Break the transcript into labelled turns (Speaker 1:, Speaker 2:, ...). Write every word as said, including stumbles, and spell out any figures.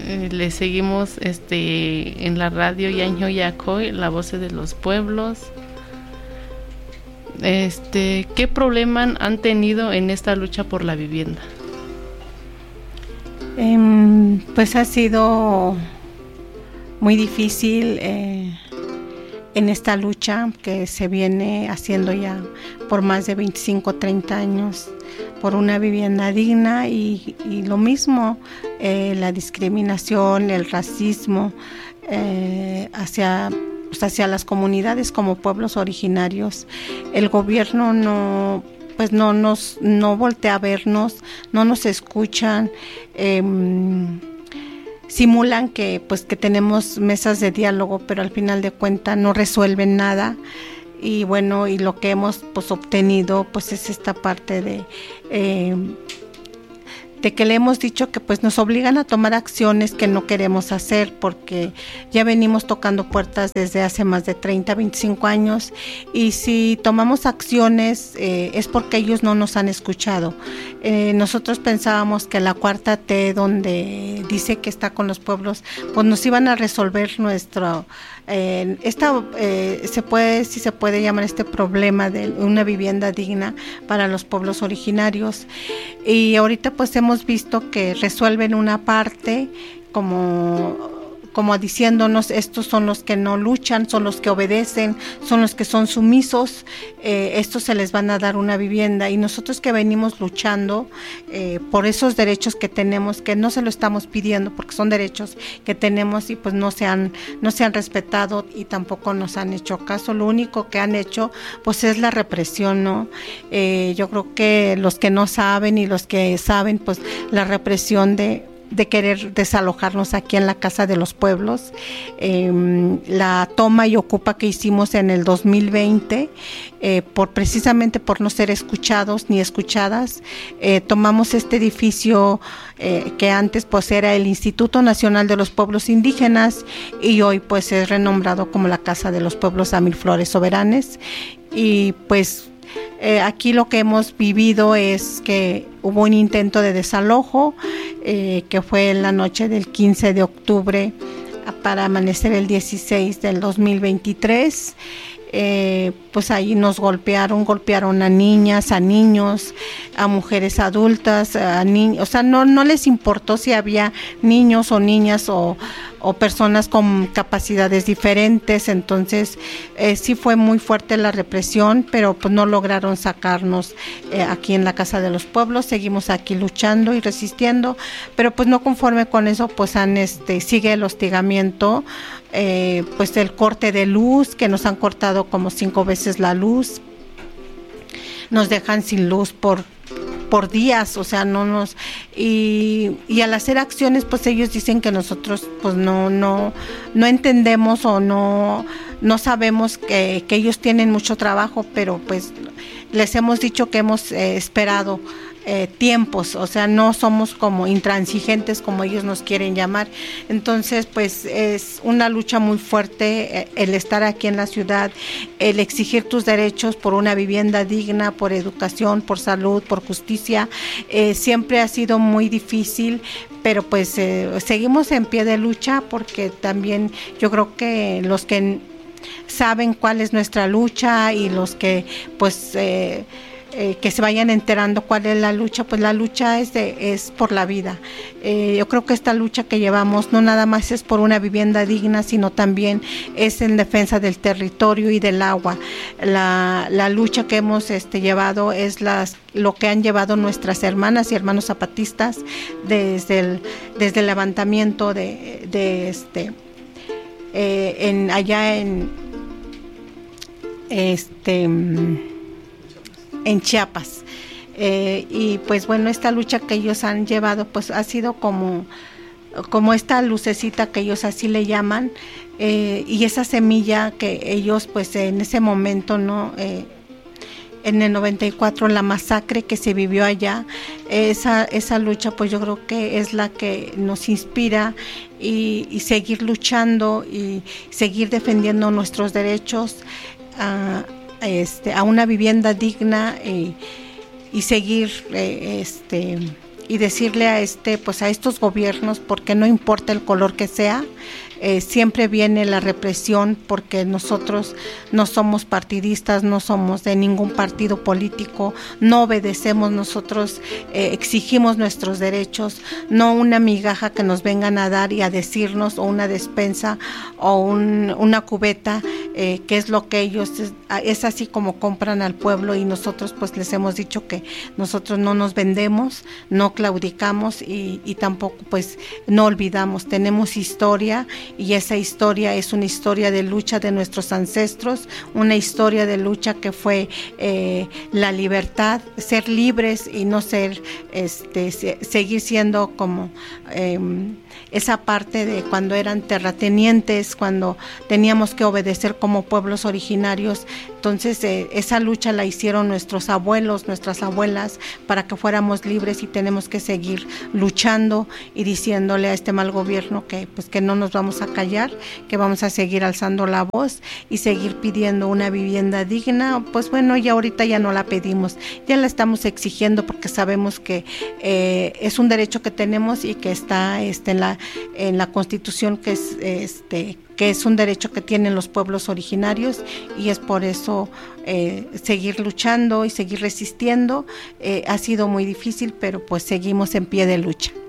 Speaker 1: eh, le seguimos este en la radio Yaño Yacoy, la voz de los pueblos. Este, ¿qué problema han tenido en esta lucha por la vivienda?
Speaker 2: Eh, pues ha sido muy difícil eh, en esta lucha que se viene haciendo ya por más de veinticinco, treinta años por una vivienda digna y, y lo mismo, eh, la discriminación, el racismo eh, hacia, pues hacia las comunidades como pueblos originarios. El gobierno no... pues no nos no voltea a vernos, no nos escuchan, eh, simulan que pues que tenemos mesas de diálogo, pero al final de cuentas no resuelven nada. Y bueno, y lo que hemos pues obtenido pues es esta parte de eh, de que le hemos dicho que pues nos obligan a tomar acciones que no queremos hacer, porque ya venimos tocando puertas desde hace más de treinta, veinticinco años, y si tomamos acciones eh, es porque ellos no nos han escuchado. Eh, nosotros pensábamos que la cuarta T, donde dice que está con los pueblos, pues nos iban a resolver nuestro eh, esta eh, se puede si se puede llamar este problema de una vivienda digna para los pueblos originarios, y ahorita pues hemos visto que resuelven una parte como como diciéndonos estos son los que no luchan, son los que obedecen, son los que son sumisos, eh, estos se les van a dar una vivienda, y nosotros que venimos luchando eh, por esos derechos que tenemos, que no se lo estamos pidiendo porque son derechos que tenemos y pues no se han, no se han respetado y tampoco nos han hecho caso. Lo único que han hecho pues es la represión, ¿no? Eh, yo creo que los que no saben y los que saben pues la represión de de querer desalojarnos aquí en la Casa de los Pueblos, eh, la toma y ocupa que hicimos en el dos mil veinte, eh, por precisamente por no ser escuchados ni escuchadas, eh, tomamos este edificio eh, que antes pues era el Instituto Nacional de los Pueblos Indígenas y hoy pues es renombrado como la Casa de los Pueblos a Mil Flores Soberanes, y pues Eh, aquí lo que hemos vivido es que hubo un intento de desalojo, eh, que fue en la noche del quince de octubre para amanecer el dieciséis del dos mil veintitrés. Eh, pues ahí nos golpearon, golpearon a niñas, a niños, a mujeres adultas, a niños, o sea, no, no les importó si había niños o niñas o, o personas con capacidades diferentes. Entonces eh, sí fue muy fuerte la represión, pero pues no lograron sacarnos eh, aquí en la Casa de los Pueblos. Seguimos aquí luchando y resistiendo, pero pues no conforme con eso, pues han este sigue el hostigamiento, eh, pues el corte de luz, que nos han cortado como cinco veces la luz, nos dejan sin luz por por días, o sea, no nos y, y al hacer acciones pues ellos dicen que nosotros pues no no no entendemos o no no sabemos que, que ellos tienen mucho trabajo, pero pues les hemos dicho que hemos eh, esperado Eh, tiempos, o sea, no somos como intransigentes como ellos nos quieren llamar. Entonces pues es una lucha muy fuerte eh, el estar aquí en la ciudad, el exigir tus derechos por una vivienda digna, por educación, por salud, por justicia. Eh, siempre ha sido muy difícil, pero pues eh, seguimos en pie de lucha, porque también yo creo que los que saben cuál es nuestra lucha y los que pues eh, Eh, que se vayan enterando cuál es la lucha, pues la lucha es de es por la vida. Eh, yo creo que esta lucha que llevamos no nada más es por una vivienda digna, sino también es en defensa del territorio y del agua. La, la lucha que hemos este, llevado es las, lo que han llevado nuestras hermanas y hermanos zapatistas desde el, desde el levantamiento de, de este eh, en allá en este en Chiapas, eh, y pues bueno, esta lucha que ellos han llevado pues ha sido como como esta lucecita que ellos así le llaman, eh, y esa semilla que ellos pues en ese momento no eh, en el noventa y cuatro, la masacre que se vivió allá, esa esa lucha pues yo creo que es la que nos inspira y, y seguir luchando y seguir defendiendo nuestros derechos a Este, a una vivienda digna, y, y seguir eh, este, y decirle a este, pues a estos gobiernos, porque no importa el color que sea, eh, siempre viene la represión, porque nosotros no somos partidistas, no somos de ningún partido político, no obedecemos, nosotros eh, exigimos nuestros derechos, no una migaja que nos vengan a dar y a decirnos, o una despensa o un, una cubeta, eh, que es lo que ellos, es, es así como compran al pueblo, y nosotros pues les hemos dicho que nosotros no nos vendemos, no claudicamos y, y tampoco pues no olvidamos, tenemos historia, y esa historia es una historia de lucha de nuestros ancestros, una historia de lucha que fue eh, la libertad, ser libres y no ser, este, se, seguir siendo como eh, esa parte de cuando eran terratenientes, cuando teníamos que obedecer como pueblos originarios. Entonces eh, esa lucha la hicieron nuestros abuelos, nuestras abuelas, para que fuéramos libres, y tenemos que seguir luchando y diciéndole a este mal gobierno que pues que no nos vamos a callar, que vamos a seguir alzando la voz y seguir pidiendo una vivienda digna. Pues bueno, ya ahorita ya no la pedimos, ya la estamos exigiendo, porque sabemos que eh, es un derecho que tenemos y que está este, en la en la Constitución, que es este que es un derecho que tienen los pueblos originarios, y es por eso eh, seguir luchando y seguir resistiendo. Eh, ha sido muy difícil, pero pues seguimos en pie de lucha.